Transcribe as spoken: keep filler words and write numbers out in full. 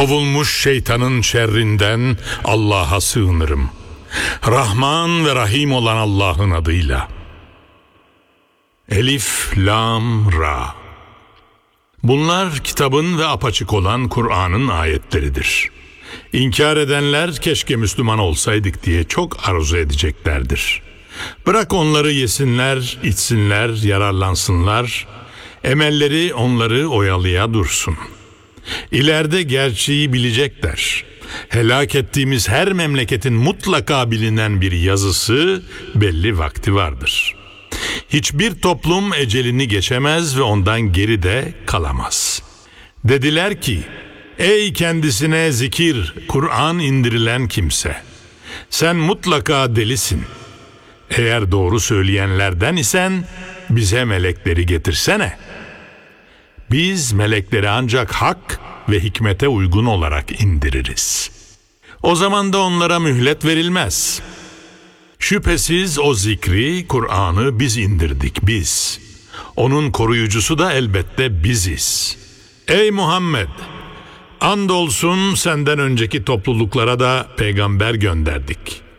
Kovulmuş şeytanın şerrinden Allah'a sığınırım. Rahman ve Rahim olan Allah'ın adıyla. Elif, Lam, Ra. Bunlar kitabın ve apaçık olan Kur'an'ın ayetleridir. İnkar edenler keşke Müslüman olsaydık diye çok arzu edeceklerdir. Bırak onları yesinler, içsinler, yararlansınlar. Emelleri onları oyalaya dursun. İleride gerçeği bilecekler. Helak ettiğimiz her memleketin mutlaka bilinen bir yazısı, belli vakti vardır. Hiçbir toplum ecelini geçemez ve ondan geride kalamaz. Dediler ki, ey kendisine zikir, Kur'an indirilen kimse, sen mutlaka delisin. Eğer doğru söyleyenlerden isen bize melekleri getirsene. Biz melekleri ancak hak ve hikmete uygun olarak indiririz. O zaman da onlara mühlet verilmez. Şüphesiz o zikri, Kur'an'ı biz indirdik, biz. Onun koruyucusu da elbette biziz. Ey Muhammed! Andolsun senden önceki topluluklara da peygamber gönderdik.